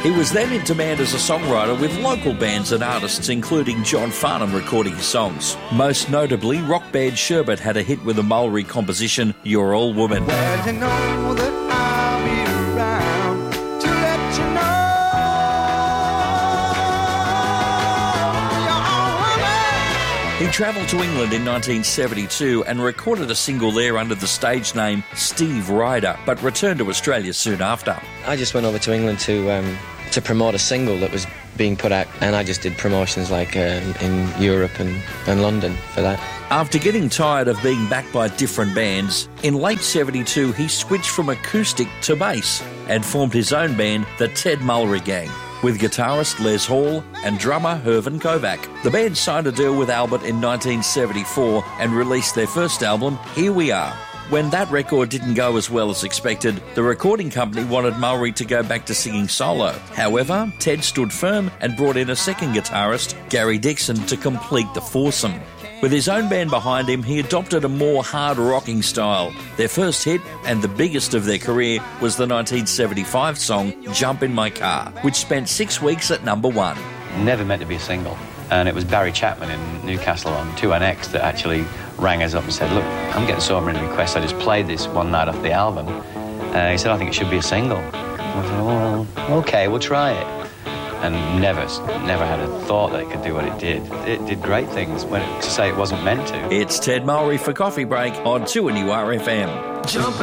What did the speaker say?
He was then in demand as a songwriter with local bands and artists including John Farnham recording his songs. Most notably, rock band Sherbet had a hit with the Mulry composition You're All Woman. Well, you know that I'll be around to let you know you're all woman. He travelled to England in 1972 and recorded a single there under the stage name Steve Ryder, but returned to Australia soon after. I just went over to England to promote a single that was being put out, and I just did promotions like in Europe and London for that. After getting tired of being backed by different bands, in late 72 he switched from acoustic to bass and formed his own band, the Ted Mulry Gang, with guitarist Les Hall and drummer Hervin Kovac. The band signed a deal with Albert in 1974 and released their first album, Here We Are. When that record didn't go as well as expected, the recording company wanted Mulry to go back to singing solo. However, Ted stood firm and brought in a second guitarist, Gary Dixon, to complete the foursome. With his own band behind him, he adopted a more hard-rocking style. Their first hit, and the biggest of their career, was the 1975 song Jump in My Car, which spent 6 weeks at number 1. Never meant to be a single. And it was Barry Chapman in Newcastle on 2NX that actually rang us up and said, look, I'm getting so many requests, I just played this one night off the album. And he said, I think it should be a single. And I thought, well, okay, we'll try it. And never had a thought that it could do what it did. It did great things to say it wasn't meant to. It's Ted Mulry for Coffee Break on 2NURFM. Jump